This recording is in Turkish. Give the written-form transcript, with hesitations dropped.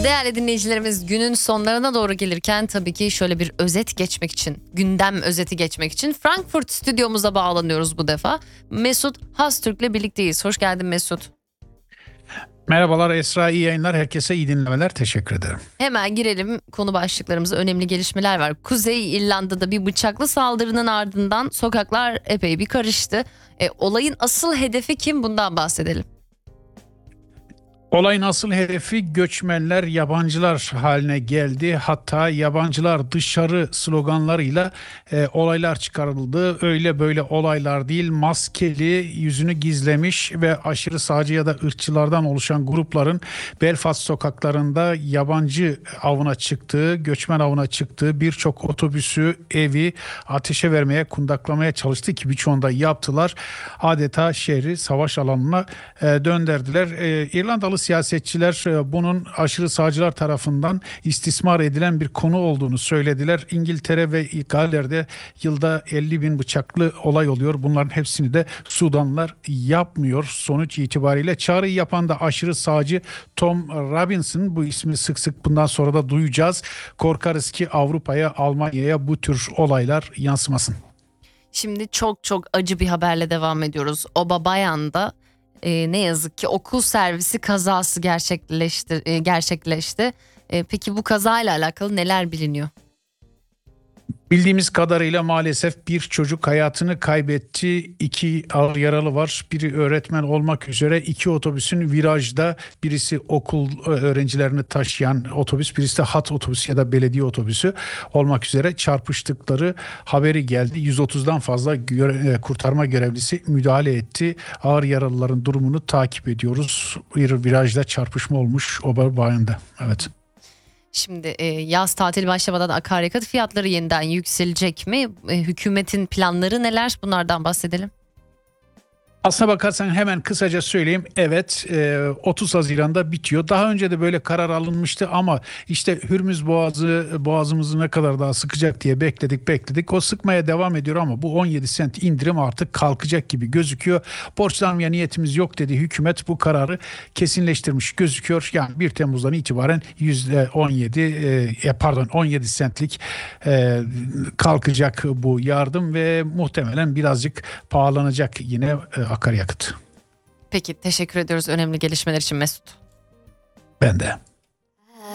Değerli dinleyicilerimiz, günün sonlarına doğru gelirken tabii ki şöyle bir özet geçmek için, gündem özeti geçmek için Frankfurt stüdyomuza bağlanıyoruz bu defa. Mesut Haztürk'le birlikteyiz. Hoş geldin Mesut. Merhabalar Esra, iyi yayınlar. Herkese iyi dinlemeler. Teşekkür ederim. Hemen girelim konu başlıklarımıza. Önemli gelişmeler var. Kuzey İrlanda'da bir bıçaklı saldırının ardından sokaklar epey bir karıştı. Olayın asıl hedefi kim? Bundan bahsedelim. Olayın asıl hedefi göçmenler, yabancılar haline geldi. Hatta yabancılar dışarı sloganlarıyla olaylar çıkarıldı. Öyle böyle olaylar değil, maskeli, yüzünü gizlemiş ve aşırı sağcı ya da ırkçılardan oluşan grupların Belfast sokaklarında yabancı avına çıktığı, göçmen avına çıktığı birçok otobüsü, evi ateşe vermeye, kundaklamaya çalıştı ki birçoğunda yaptılar. Adeta şehri savaş alanına döndürdüler. İrlandalı siyasetçiler bunun aşırı sağcılar tarafından istismar edilen bir konu olduğunu söylediler. İngiltere ve Galler'de yılda 50 bin bıçaklı olay oluyor. Bunların hepsini de Sudanlılar yapmıyor. Sonuç itibariyle çağrıyı yapan da aşırı sağcı Tom Robinson. Bu ismi sık sık bundan sonra da duyacağız. Korkarız ki Avrupa'ya, Almanya'ya bu tür olaylar yansımasın. Şimdi çok çok acı bir haberle devam ediyoruz. Obabayan'da ne yazık ki okul servisi kazası gerçekleşti. Peki bu kazayla alakalı neler biliniyor? Bildiğimiz kadarıyla maalesef bir çocuk hayatını kaybetti. 2 ağır yaralı var. Biri öğretmen olmak üzere 2 otobüsün virajda, birisi okul öğrencilerini taşıyan otobüs, birisi de hat otobüsü ya da belediye otobüsü olmak üzere çarpıştıkları haberi geldi. 130'dan fazla kurtarma görevlisi müdahale etti. Ağır yaralıların durumunu takip ediyoruz. Bir virajda çarpışma olmuş Oberbayern'da. Evet. Şimdi yaz tatili başlamadan akaryakıt fiyatları yeniden yükselecek mi? Hükümetin planları neler? Bunlardan bahsedelim. Aslına bakarsan hemen kısaca söyleyeyim. Evet, 30 Haziran'da bitiyor. Daha önce de böyle karar alınmıştı ama işte Hürmüz boğazımızı ne kadar daha sıkacak diye bekledik. O sıkmaya devam ediyor ama bu 17 sent indirim artık kalkacak gibi gözüküyor. Borçlanmaya niyetimiz yok dedi hükümet, bu kararı kesinleştirmiş gözüküyor. Yani 1 Temmuz'dan itibaren %17 centlik kalkacak bu yardım ve muhtemelen birazcık pahalanacak yine akaryakıt. Peki, teşekkür ediyoruz önemli gelişmeler için Mesut. Ben de.